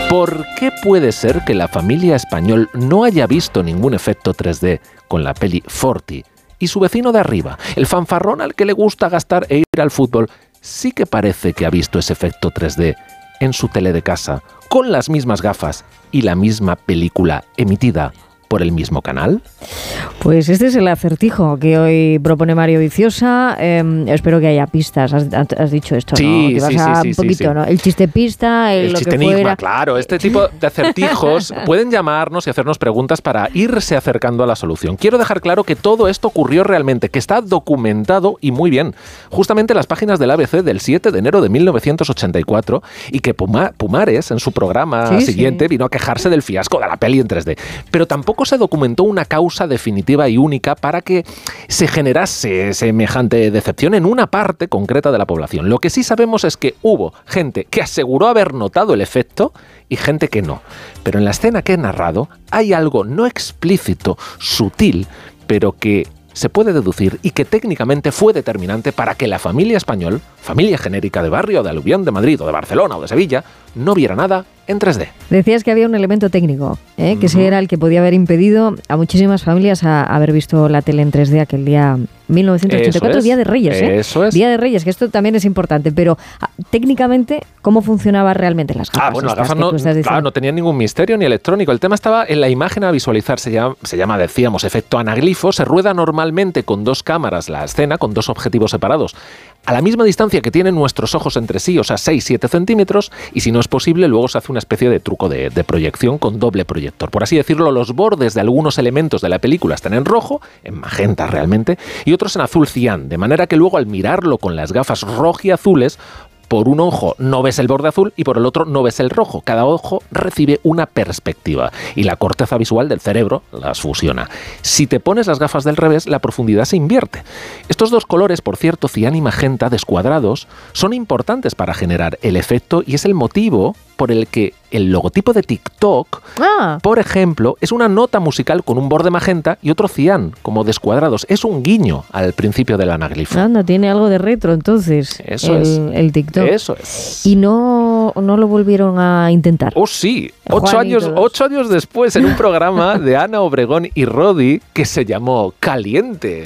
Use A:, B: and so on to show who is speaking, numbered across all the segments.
A: ¿Por qué puede ser que la familia español no haya visto ningún efecto 3D con la peli Forti? Y su vecino de arriba, el fanfarrón al que le gusta gastar e ir al fútbol, sí que parece que ha visto ese efecto 3D en su tele de casa, con las mismas gafas y la misma película emitida por el mismo canal.
B: Pues este es el acertijo que hoy propone Mario Viciosa. Espero que haya pistas. Has dicho esto,
A: sí,
B: ¿no? Que vas un poquito,
A: sí.
B: ¿no? El chiste pista,
A: el
B: lo
A: chiste
B: que
A: enigma,
B: fuera.
A: claro. Este tipo de acertijos pueden llamarnos y hacernos preguntas para irse acercando a la solución. Quiero dejar claro que todo esto ocurrió realmente, que está documentado y muy bien. Justamente en las páginas del ABC del 7 de enero de 1984, y que Pumares, en su programa siguiente, vino a quejarse del fiasco de la peli en 3D. Pero tampoco se documentó una causa definitiva y única para que se generase semejante decepción en una parte concreta de la población. Lo que sí sabemos es que hubo gente que aseguró haber notado el efecto y gente que no. Pero en la escena que he narrado hay algo no explícito, sutil, pero que se puede deducir y que técnicamente fue determinante para que la familia español, familia genérica de barrio, de Aluvión, de Madrid o de Barcelona o de Sevilla, no viera nada en 3D.
B: Decías que había un elemento técnico, que ese era el que podía haber impedido a muchísimas familias a haber visto la tele en 3D aquel día 1984, Día de Reyes.
A: Eso es.
B: Día de Reyes, que esto también es importante, pero técnicamente, ¿cómo funcionaban realmente las gafas?
A: Bueno, las gafas no tenían ningún misterio ni electrónico. El tema estaba en la imagen a visualizar, se llama, decíamos, efecto anaglifo. Se rueda normalmente con dos cámaras la escena, con dos objetivos separados, a la misma distancia que tienen nuestros ojos entre sí, o sea, 6-7 centímetros, y si no es posible, luego se hace una especie de truco de proyección con doble proyector. Por así decirlo, los bordes de algunos elementos de la película están en rojo, en magenta realmente, y otros en azul cian, de manera que luego al mirarlo con las gafas rojiazules, por un ojo no ves el borde azul y por el otro no ves el rojo. Cada ojo recibe una perspectiva y la corteza visual del cerebro las fusiona. Si te pones las gafas del revés, la profundidad se invierte. Estos dos colores, por cierto, cian y magenta descuadrados, son importantes para generar el efecto y es el motivo por el que el logotipo de TikTok, por ejemplo, es una nota musical con un borde magenta y otro cian, como descuadrados. Es un guiño al principio del anaglifo.
B: Anda, tiene algo de retro, entonces, el TikTok.
A: Eso es.
B: Y no lo volvieron a intentar.
A: Oh, sí. 8 años después, en un programa de Ana Obregón y Rodi que se llamó Caliente.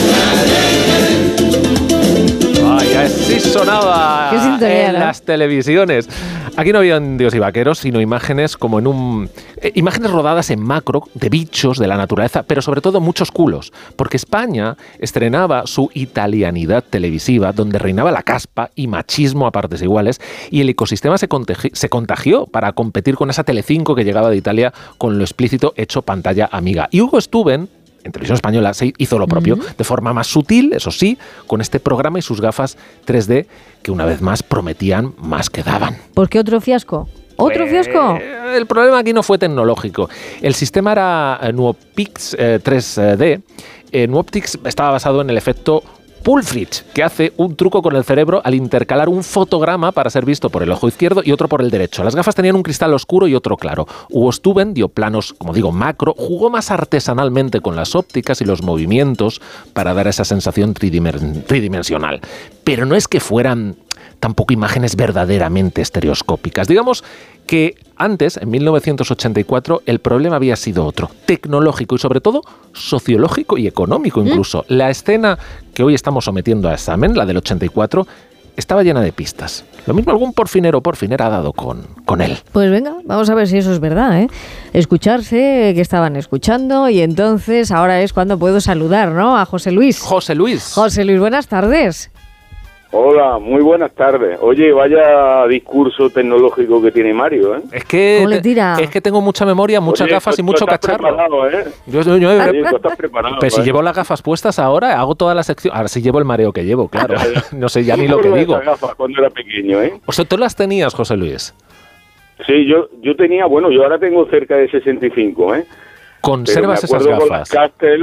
A: Ay, así sonaba en las televisiones. Aquí no habían dios y vaqueros, sino imágenes como imágenes rodadas en macro de bichos de la naturaleza, pero sobre todo muchos culos, porque España estrenaba su italianidad televisiva, donde reinaba la caspa y machismo a partes iguales, y el ecosistema se contagió para competir con esa Telecinco que llegaba de Italia con lo explícito hecho pantalla amiga. Y Hugo Stuben, en Televisión Española, se hizo lo propio, de forma más sutil, eso sí, con este programa y sus gafas 3D, que una vez más prometían más que daban.
B: ¿Por qué otro fiasco? ¿Otro fiasco?
A: El problema aquí no fue tecnológico. El sistema era Nuoptix 3D. Nuoptix estaba basado en el efecto Pulfrich, que hace un truco con el cerebro al intercalar un fotograma para ser visto por el ojo izquierdo y otro por el derecho. Las gafas tenían un cristal oscuro y otro claro. Hugo Stuben dio planos, como digo, macro, jugó más artesanalmente con las ópticas y los movimientos para dar esa sensación tridimensional. Pero no es que fueran tampoco imágenes verdaderamente estereoscópicas. Digamos que antes, en 1984, el problema había sido otro, tecnológico y sobre todo sociológico y económico incluso. La escena que hoy estamos sometiendo a examen, la del 84, estaba llena de pistas. Lo mismo algún porfinero o porfinera ha dado con él.
B: Pues venga, vamos a ver si eso es verdad, ¿eh? Escucharse, que estaban escuchando, y entonces ahora es cuando puedo saludar, ¿no? A José Luis.
A: José Luis,
B: buenas tardes.
C: Hola, muy buenas tardes. Oye, vaya discurso tecnológico que tiene Mario, ¿eh?
A: Es que tengo mucha memoria, muchas gafas y mucho cacharro. Yo
C: estás preparado.
A: Pero si llevo las gafas puestas ahora, hago toda la sección. Ahora sí llevo el mareo que llevo, claro. No sé ya ni lo que digo.
C: Gafas cuando era pequeño, ¿eh?
A: O sea, ¿tú las tenías, José Luis?
C: Sí, yo tenía, yo ahora tengo cerca de 65, ¿eh?
A: ¿Conservas esas gafas?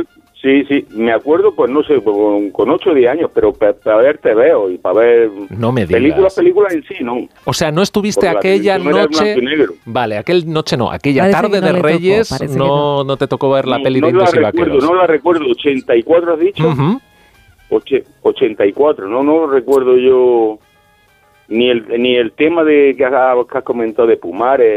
C: Sí, me acuerdo, pues no sé, con 8 o 10 años, pero para ver TVO y para ver películas en sí, ¿no?
A: O sea, no estuviste aquella noche... Vale, aquella tarde de Reyes no te tocó ver la peli de Indios y Vaqueros.
C: No la recuerdo, 84 has dicho. 84, no recuerdo yo ni el tema que has comentado de Pumares.